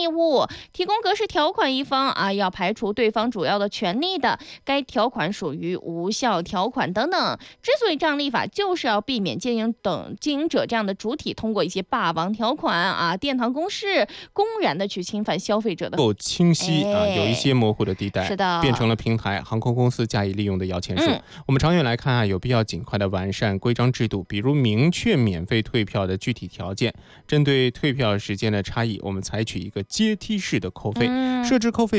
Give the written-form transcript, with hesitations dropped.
义务，提供格式条款一方要排除对方主要的权利的，该条款属于无效条款等等。之所以这样立法，就是要避免经营者这样的主体通过一些霸王条款殿堂公示，公然的去侵犯消费者的够清晰有一些模糊的地带， 是的， 变成了平台航空公司加以利用的摇钱树。我们长远来看有必要尽快的完善规章制度，比如明确免费退票的具体条件。针对退票时间的差异，我们采取一个阶梯式的扣费，设置扣费